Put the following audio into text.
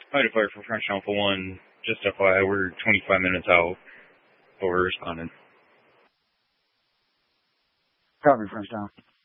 Hi, to fire for French Alpha 1. Just FYI, we're 25 minutes out, but we're responding. Copy, French Town.